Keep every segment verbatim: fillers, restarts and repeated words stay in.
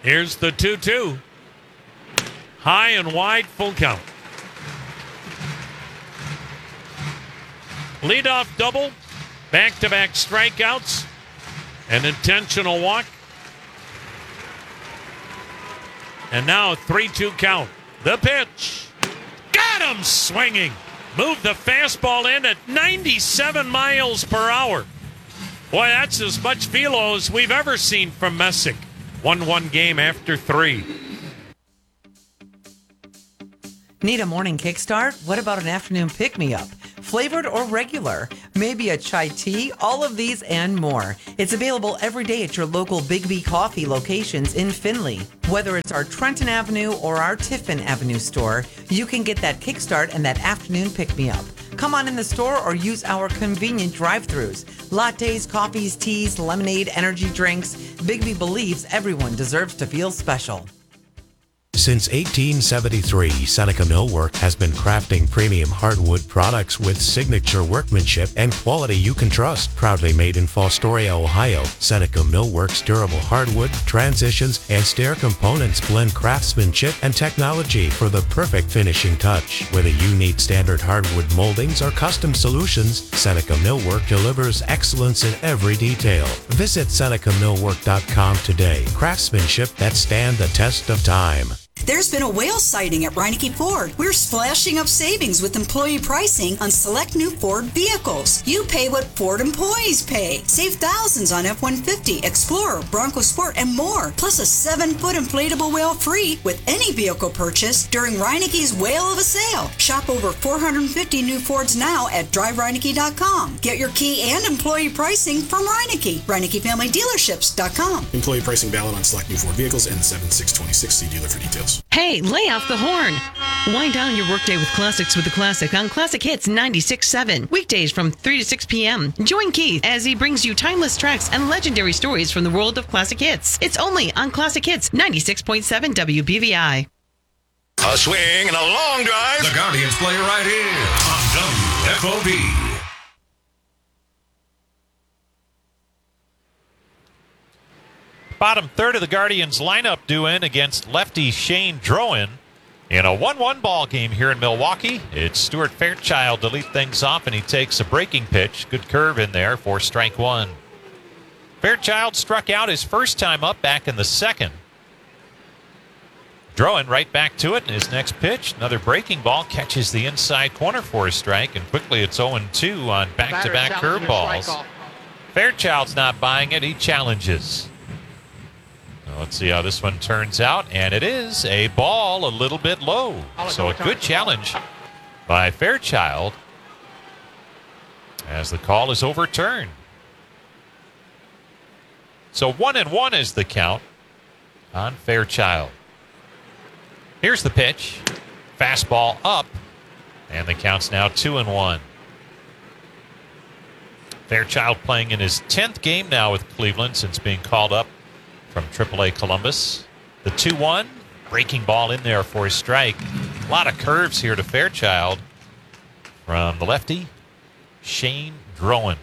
Here's the two two. High and wide, full count. Leadoff double, back-to-back strikeouts, an intentional walk. And now a three two count. The pitch. Got him swinging. Moved the fastball in at ninety-seven miles per hour. Boy, that's as much velo as we've ever seen from Messick. one one game after three. Need a morning kickstart? What about an afternoon pick-me-up? Flavored or regular? Maybe a chai tea? All of these and more. It's available every day at your local Big B Coffee locations in Findlay. Whether it's our Trenton Avenue or our Tiffin Avenue store, you can get that kickstart and that afternoon pick-me-up. Come on in the store or use our convenient drive-thrus. Lattes, coffees, teas, lemonade, energy drinks. Big B believes everyone deserves to feel special. Since eighteen seventy-three, Seneca Millwork has been crafting premium hardwood products with signature workmanship and quality you can trust. Proudly made in Fostoria, Ohio, Seneca Millwork's durable hardwood, transitions, and stair components blend craftsmanship and technology for the perfect finishing touch. Whether you need standard hardwood moldings or custom solutions, Seneca Millwork delivers excellence in every detail. Visit Seneca Millwork dot com today. Craftsmanship that stand the test of time. There's been a whale sighting at Reineke Ford. We're splashing up savings with employee pricing on select new Ford vehicles. You pay what Ford employees pay. Save thousands on F one fifty, Explorer, Bronco Sport, and more. Plus a seven-foot inflatable whale free with any vehicle purchase during Reineke's Whale of a Sale. Shop over four hundred fifty new Fords now at drive reineke dot com. Get your key and employee pricing from Reineke. Reineke Family Dealerships dot com. Employee pricing valid on select new Ford vehicles and seven six twenty-six. See dealer for details. Hey, lay off the horn. Wind down your workday with classics with the classic on Classic Hits ninety-six point seven. Weekdays from three to six p.m. Join Keith as he brings you timeless tracks and legendary stories from the world of classic hits. It's only on Classic Hits ninety-six point seven W B V I. A swing and a long drive. The Guardians play right here on W F O B. Bottom third of the Guardians lineup due in against lefty Shane Drowan in a one one ball game here in Milwaukee. It's Stuart Fairchild to lead things off, and he takes a breaking pitch. Good curve in there for strike one. Fairchild struck out his first time up back in the second. Drowan right back to it in his next pitch. Another breaking ball catches the inside corner for a strike, and quickly it's oh two on back-to-back curveballs. Fairchild's not buying it. He challenges. Let's see how this one turns out, and it is a ball a little bit low. So a good challenge by Fairchild as the call is overturned. So one and one is the count on Fairchild. Here's the pitch. Fastball up, and the count's now two and one. Fairchild playing in his tenth game now with Cleveland since being called up from triple A Columbus. The two one, breaking ball in there for a strike. A lot of curves here to Fairchild from the lefty, Shane Drowan.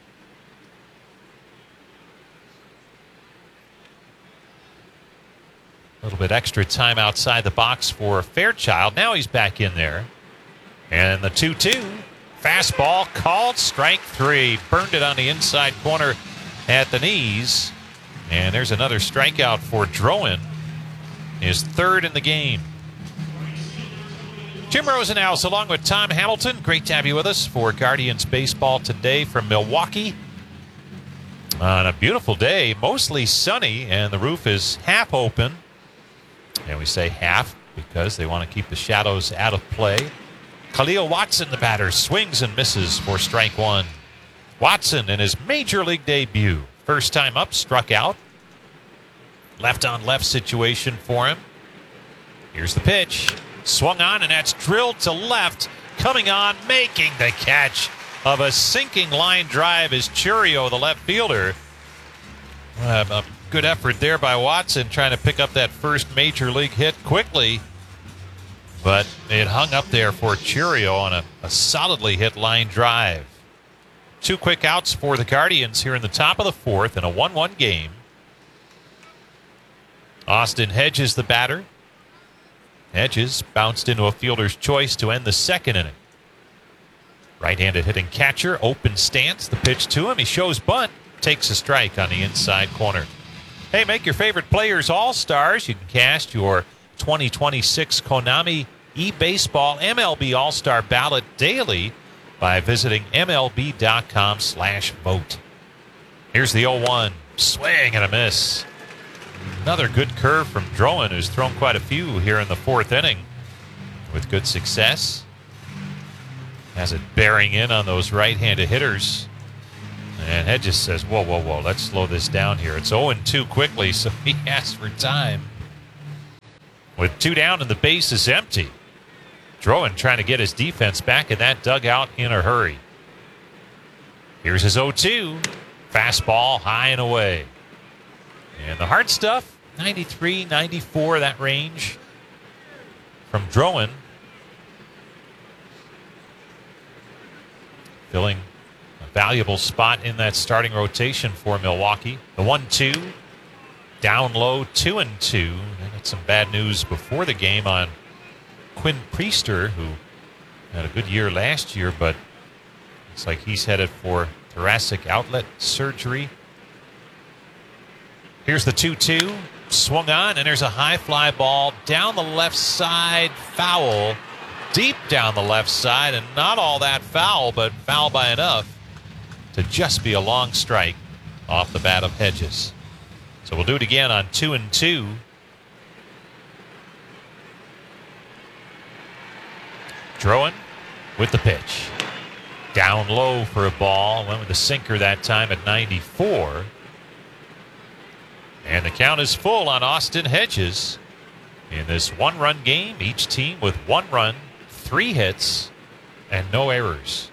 A little bit extra time outside the box for Fairchild. Now he's back in there. And the two two, fastball called, strike three. Burned it on the inside corner at the knees. And there's another strikeout for Drowan, his third in the game. Jim Rosenhaus along with Tom Hamilton. Great to have you with us for Guardians baseball today from Milwaukee. On a beautiful day, mostly sunny, and the roof is half open. And we say half because they want to keep the shadows out of play. Khalil Watson, the batter, swings and misses for strike one. Watson in his major league debut. First time up, struck out. Left on left situation for him. Here's the pitch. Swung on, and that's drilled to left. Coming on, making the catch of a sinking line drive is Churio, the left fielder. Uh, a good effort there by Watson trying to pick up that first major league hit quickly. But it hung up there for Churio on a, a solidly hit line drive. Two quick outs for the Guardians here in the top of the fourth in a one one game. Austin Hedges, the batter. Hedges bounced into a fielder's choice to end the second inning. Right-handed hitting catcher, open stance. The pitch to him. He shows bunt, takes a strike on the inside corner. Hey, make your favorite players all-stars. You can cast your twenty twenty-six Konami eBaseball M L B All-Star ballot daily by visiting M L B dot com slash vote. Here's the oh one. Swing and a miss. Another good curve from Drowan, who's thrown quite a few here in the fourth inning with good success. Has it bearing in on those right-handed hitters. And Hedges says, whoa, whoa, whoa, let's slow this down here. It's oh and two quickly, so he asks for time. With two down and the base is empty. Drowan trying to get his defense back in that dugout in a hurry. Here's his oh two. Fastball high and away. And the hard stuff, ninety-three, ninety-four, that range from Drowan. Filling a valuable spot in that starting rotation for Milwaukee. The one two, down low, two and two. And had some bad news before the game on Quinn Priester, who had a good year last year, but looks like he's headed for thoracic outlet surgery. Here's the two two, swung on, and there's a high fly ball down the left side, foul, deep down the left side, and not all that foul, but foul by enough to just be a long strike off the bat of Hedges. So we'll do it again on two and two. Drowan with the pitch. Down low for a ball. Went with the sinker that time at ninety-four. And the count is full on Austin Hedges. In this one-run game, each team with one run, three hits, and no errors.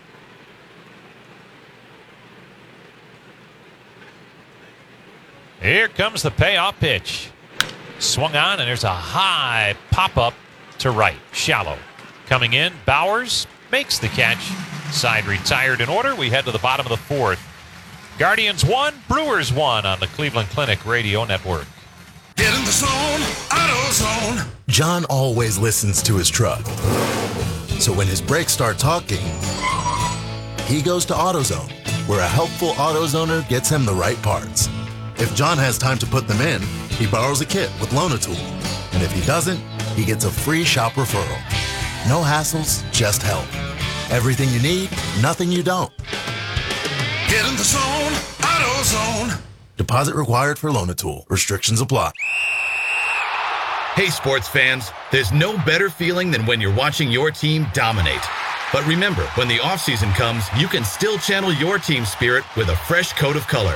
Here comes the payoff pitch. Swung on, and there's a high pop-up to right. Shallow. Coming in, Bowers makes the catch. Side retired in order. We head to the bottom of the fourth. Guardians one, Brewers one on the Cleveland Clinic Radio Network. Get in the zone, AutoZone. John always listens to his truck. So when his brakes start talking, he goes to AutoZone, where a helpful AutoZoner gets him the right parts. If John has time to put them in, he borrows a kit with Loan-A-Tool. And if he doesn't, he gets a free shop referral. No hassles, just help. Everything you need, nothing you don't. Get in the zone, AutoZone. Deposit required for Loan-A-Tool. Restrictions apply. Hey, sports fans, there's no better feeling than when you're watching your team dominate. But remember, when the offseason comes, you can still channel your team spirit with a fresh coat of color.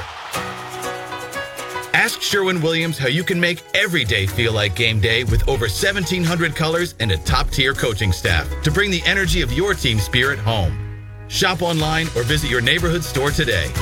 Ask Sherwin-Williams how you can make every day feel like game day with over seventeen hundred colors and a top-tier coaching staff to bring the energy of your team spirit home. Shop online or visit your neighborhood store today.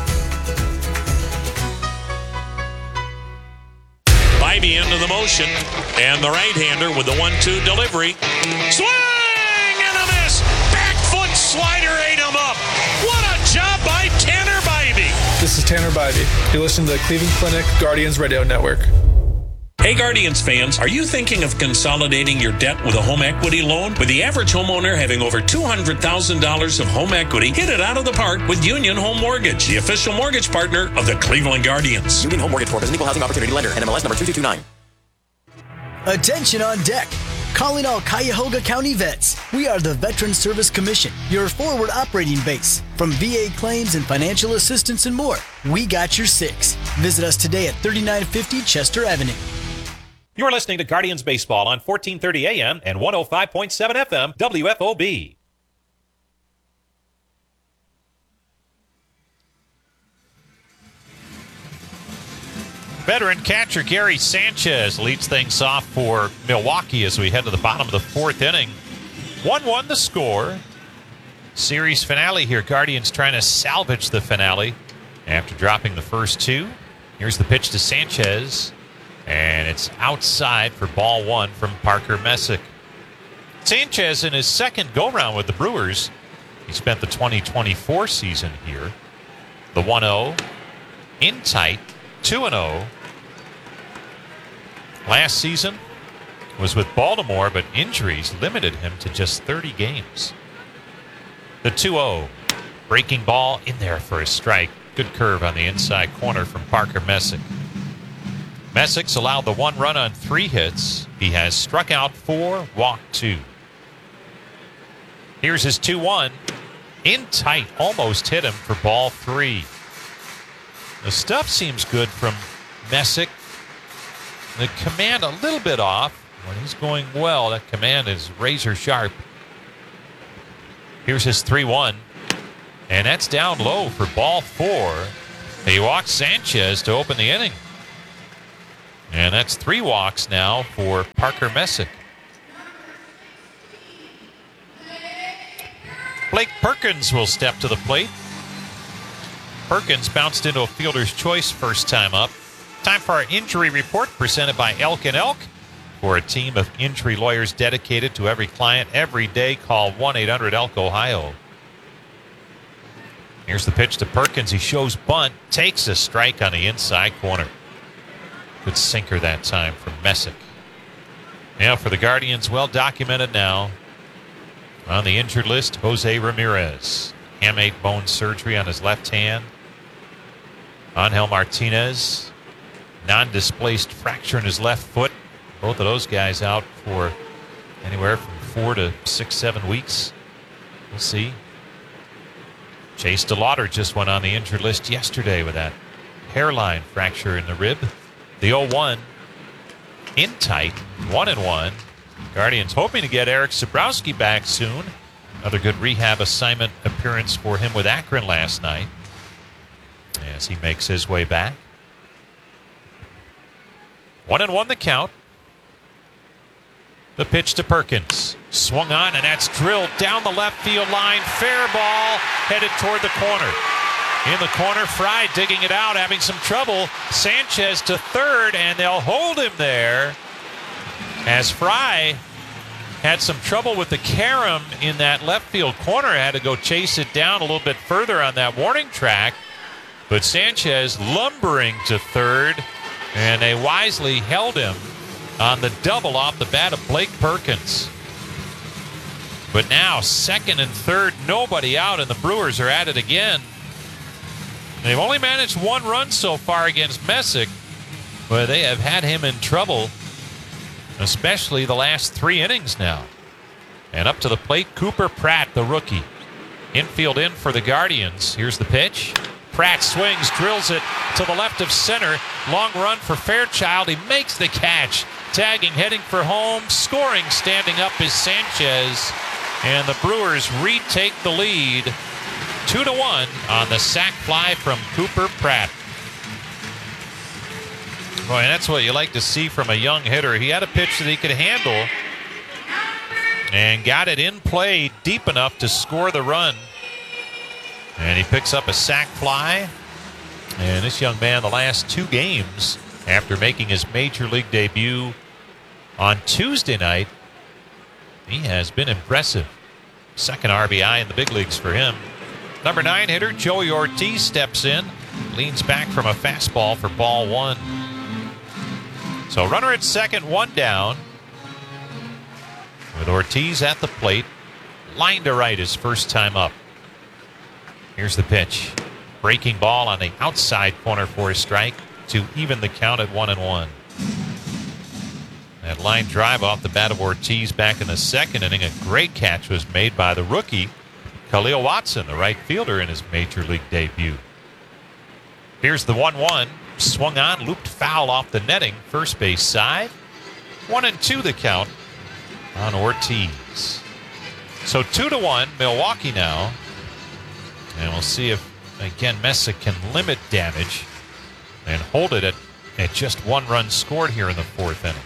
Bybee into the motion, and the right-hander with the one two delivery. Swing and a miss! Back foot slider ate him up. What a job by Tanner Bybee. This is Tanner Bybee. You're listening to the Cleveland Clinic Guardians Radio Network. Hey Guardians fans, are you thinking of consolidating your debt with a home equity loan? With the average homeowner having over two hundred thousand dollars of home equity, hit it out of the park with Union Home Mortgage, the official mortgage partner of the Cleveland Guardians. Union Home Mortgage Corp is an equal housing opportunity lender, N M L S number two two two nine. Attention on deck. Calling all Cuyahoga County vets. We are the Veteran Service Commission, your forward operating base. From V A claims and financial assistance and more, we got your six. Visit us today at thirty-nine fifty Chester Avenue. You're listening to Guardians Baseball on fourteen thirty A M and one oh five point seven F M W F O B. Veteran catcher Gary Sanchez leads things off for Milwaukee as we head to the bottom of the fourth inning. one one the score. Series finale here. Guardians trying to salvage the finale after dropping the first two. Here's the pitch to Sanchez. And it's outside for ball one from Parker Messick. Sanchez in his second go-round with the Brewers. He spent the twenty twenty-four season here. The one oh in tight, two and oh. Last season was with Baltimore, but injuries limited him to just thirty games. The two oh. Breaking ball in there for a strike. Good curve on the inside corner from Parker Messick. Messick's allowed the one run on three hits. He has struck out four, walked two. Here's his two one. In tight, almost hit him for ball three. The stuff seems good from Messick. The command a little bit off. When he's going well, that command is razor sharp. Here's his three one. And that's down low for ball four. He walks Sanchez to open the inning. And that's three walks now for Parker Messick. Blake Perkins will step to the plate. Perkins bounced into a fielder's choice first time up. Time for our injury report presented by Elk and Elk. For a team of injury lawyers dedicated to every client every day, call one eight hundred ELK Ohio. Here's the pitch to Perkins. He shows bunt, takes a strike on the inside corner. Good sinker that time from Messick. Now for the Guardians, well documented now. On the injured list, Jose Ramirez. Hamate bone surgery on his left hand. Angel Martinez. Non-displaced fracture in his left foot. Both of those guys out for anywhere from four to six, seven weeks. We'll see. Chase DeLauder just went on the injured list yesterday with that hairline fracture in the rib. The oh one in tight, one and one. Guardians hoping to get Eric Sabrowski back soon. Another good rehab assignment appearance for him with Akron last night as he makes his way back. One and one the count. The pitch to Perkins. Swung on, and that's drilled down the left field line. Fair ball headed toward the corner. In the corner, Fry digging it out, having some trouble. Sanchez to third, and they'll hold him there as Fry had some trouble with the carom in that left field corner. Had to go chase it down a little bit further on that warning track. But Sanchez lumbering to third, and they wisely held him on the double off the bat of Blake Perkins. But now, second and third, nobody out, and the Brewers are at it again. They've only managed one run so far against Messick, but they have had him in trouble, especially the last three innings now. And up to the plate, Cooper Pratt, the rookie. Infield in for the Guardians. Here's the pitch. Pratt swings, drills it to the left of center. Long run for Fairchild. He makes the catch. Tagging, heading for home. Scoring, standing up is Sanchez. And the Brewers retake the lead. Two to one on the sac fly from Cooper Pratt. Boy, that's what you like to see from a young hitter. He had a pitch that he could handle and got it in play deep enough to score the run. And he picks up a sac fly. And this young man, the last two games, after making his major league debut on Tuesday night, he has been impressive. Second R B I in the big leagues for him. Number nine hitter Joey Ortiz steps in, leans back from a fastball for ball one. So runner at second, one down. With Ortiz at the plate, line to right his first time up. Here's the pitch. Breaking ball on the outside corner for a strike to even the count at one and one. That line drive off the bat of Ortiz back in the second inning. A great catch was made by the rookie, Khalil Watson, the right fielder in his major league debut. Here's the one one. Swung on, looped foul off the netting, first base side. One and two the count on Ortiz. So two to one, Milwaukee now. And we'll see if, again, Messick can limit damage and hold it at, at just one run scored here in the fourth inning.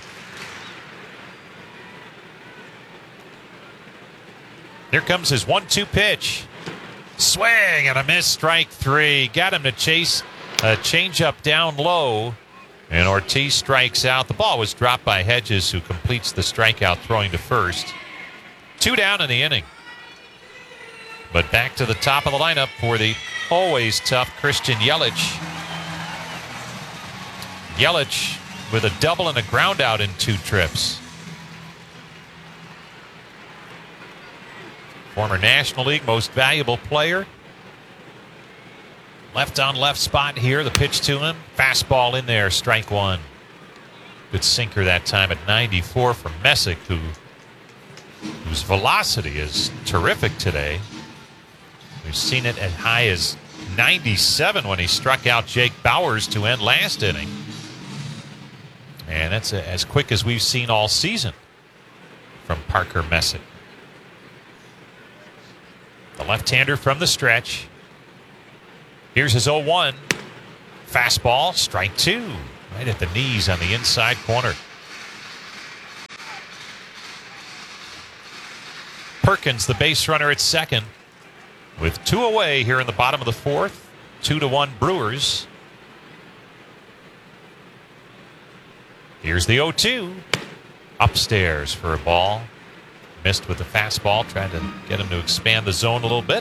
Here comes his one two pitch. Swing and a miss, strike three. Got him to chase a changeup down low. And Ortiz strikes out. The ball was dropped by Hedges, who completes the strikeout throwing to first. Two down in the inning. But back to the top of the lineup for the always tough Christian Yelich. Yelich with a double and a ground out in two trips. Former National League Most Valuable Player. Left on left spot here. The pitch to him. Fastball in there. Strike one. Good sinker that time at ninety-four from Messick, who, whose velocity is terrific today. We've seen it as high as ninety-seven when he struck out Jake Bowers to end last inning. And that's a, as quick as we've seen all season from Parker Messick. The left-hander from the stretch. Here's his oh one. Fastball, strike two. Right at the knees on the inside corner. Perkins, the base runner at second. With two away here in the bottom of the fourth. Two to one Brewers. Here's the oh two. Upstairs for a ball. Missed with the fastball. Trying to get him to expand the zone a little bit.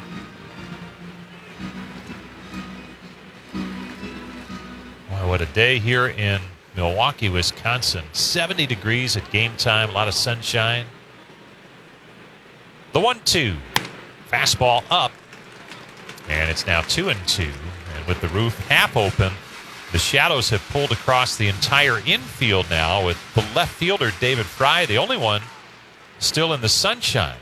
Wow, what a day here in Milwaukee, Wisconsin. seventy degrees at game time. A lot of sunshine. The one two. Fastball up. And it's now two and two. And with the roof half open, the shadows have pulled across the entire infield now with the left fielder, David Fry, the only one still in the sunshine.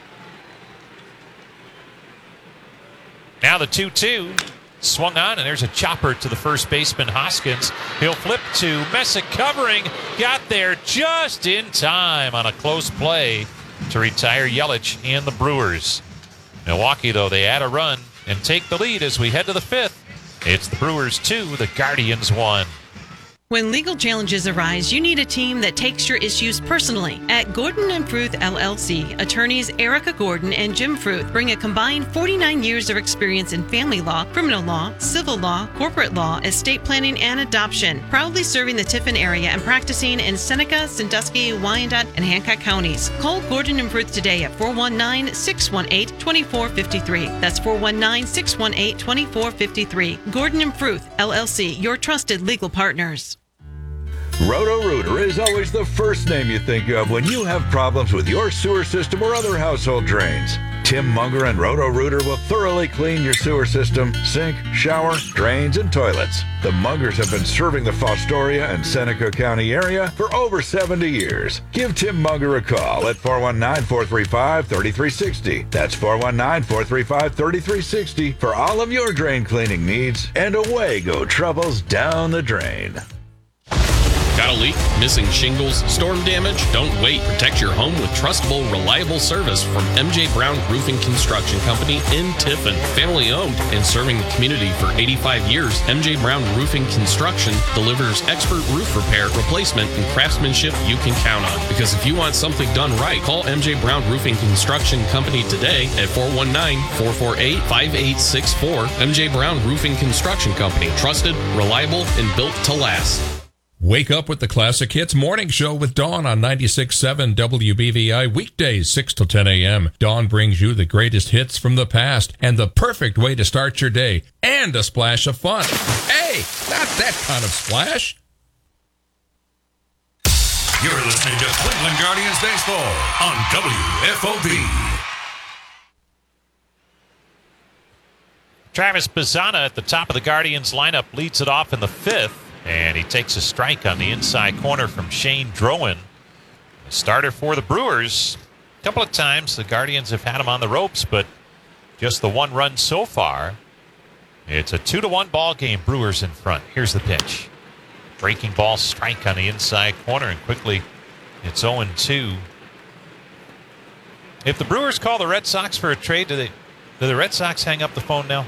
Now the two two. Swung on, and there's a chopper to the first baseman, Hoskins. He'll flip to Messick covering. Got there just in time on a close play to retire Yelich and the Brewers. Milwaukee, though, they add a run and take the lead as we head to the fifth. It's the Brewers two, the Guardians one. When legal challenges arise, you need a team that takes your issues personally. At Gordon and Fruth L L C, attorneys Erica Gordon and Jim Fruth bring a combined forty-nine years of experience in family law, criminal law, civil law, corporate law, estate planning, and adoption. Proudly serving the Tiffin area and practicing in Seneca, Sandusky, Wyandotte, and Hancock counties. Call Gordon and Fruth today at four one nine, six one eight, two four five three. That's four one nine, six one eight, two four five three. Gordon and Fruth L L C, your trusted legal partners. Roto-Rooter is always the first name you think of when you have problems with your sewer system or other household drains. Tim Munger and Roto-Rooter will thoroughly clean your sewer system, sink, shower, drains, and toilets. The Mungers have been serving the Fostoria and Seneca County area for over seventy years. Give Tim Munger a call at four one nine, four three five, three three six zero. That's four one nine, four three five, three three six zero for all of your drain cleaning needs, and away go troubles down the drain. Got a leak? Missing shingles? Storm damage? Don't wait. Protect your home with trustable, reliable service from M J Brown Roofing Construction Company in Tiffin. Family owned and serving the community for eighty-five years, M J Brown Roofing Construction delivers expert roof repair, replacement, and craftsmanship you can count on. Because if you want something done right, call M J Brown Roofing Construction Company today at four one nine, four four eight, five eight six four. M J Brown Roofing Construction Company. Trusted, reliable, and built to last. Wake up with the Classic Hits Morning Show with Dawn on ninety-six point seven W B V I, weekdays six to ten a.m. Dawn brings you the greatest hits from the past and the perfect way to start your day, and a splash of fun. Hey, not that kind of splash. You're listening to Cleveland Guardians Baseball on W F O B. Travis Bazzana at the top of the Guardians lineup leads it off in the fifth. And he takes a strike on the inside corner from Shane Drowan. The starter for the Brewers. A couple of times the Guardians have had him on the ropes, but just the one run so far. It's a two to one ball game. Brewers in front. Here's the pitch. Breaking ball strike on the inside corner, and quickly it's oh and two. If the Brewers call the Red Sox for a trade, do they do the Red Sox hang up the phone now?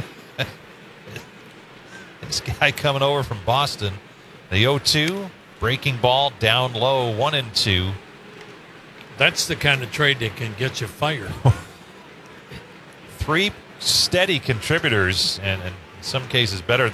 This guy coming over from Boston. The oh two, breaking ball down low, one and two. That's the kind of trade that can get you fired. Three steady contributors, and, and in some cases better